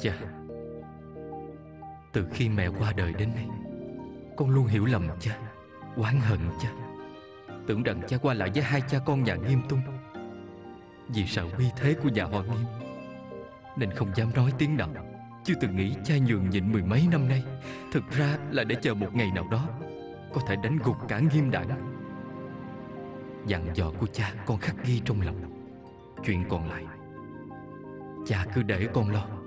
Cha, từ khi mẹ qua đời đến nay, con luôn hiểu lầm cha, oán hận cha, tưởng rằng cha qua lại với hai cha con nhà Nghiêm Tung. Vì sợ uy thế của nhà họ Nghiêm nên không dám nói tiếng nào. Chưa từng nghĩ cha nhường nhịn mười mấy năm nay thực ra là để chờ một ngày nào đó có thể đánh gục cả Nghiêm đảng. Dặn dò của cha con khắc ghi trong lòng. Chuyện còn lại cha cứ để con lo.